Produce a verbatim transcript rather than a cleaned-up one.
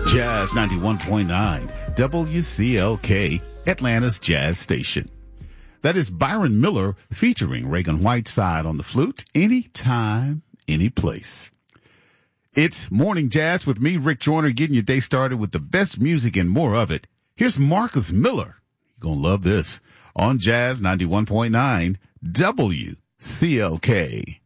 Jazz ninety-one point nine, W C L K, Atlanta's Jazz Station. That is Byron Miller featuring Reagan Whiteside on the flute, anytime, any place. It's Morning Jazz with me, Rick Joyner, getting your day started with the best music and more of it. Here's Marcus Miller. You're going to love this on Jazz ninety-one point nine, W C L K.